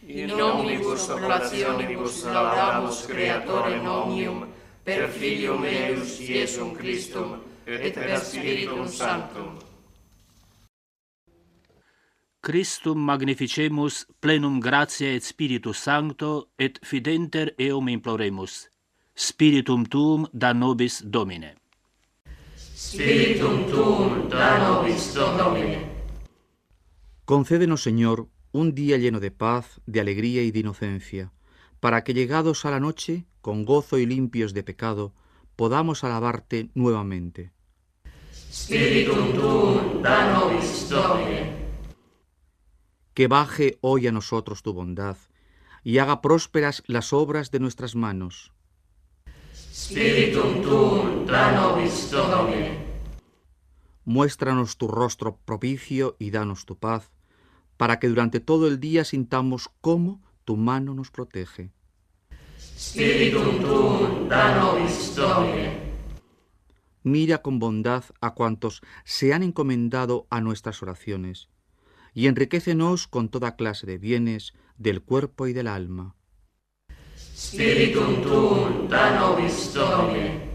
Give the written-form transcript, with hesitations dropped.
in omnibus oblationibus laudamus Creatorem omnium, per Filium eius Iesum Christum, et per Spiritum Sanctum. Christum magnificemus, plenum gratia et Spiritus Sancto, et fidenter eum imploremus. Spiritum tuum da nobis Domine. Spiritum tuum da nobis Domine. Concédenos, Señor, un día lleno de paz, de alegría y de inocencia, para que llegados a la noche, con gozo y limpios de pecado, podamos alabarte nuevamente. Spiritum tuum da nobis Domine. Que baje hoy a nosotros tu bondad, y haga prósperas las obras de nuestras manos. Spiritum tuum da nobis Domine. Muéstranos tu rostro propicio y danos tu paz, para que durante todo el día sintamos cómo tu mano nos protege. Spiritum tuum da nobis Domine. Mira con bondad a cuantos se han encomendado a nuestras oraciones, y enriquécenos con toda clase de bienes del cuerpo y del alma. Spiritum tuum da nobis Domine.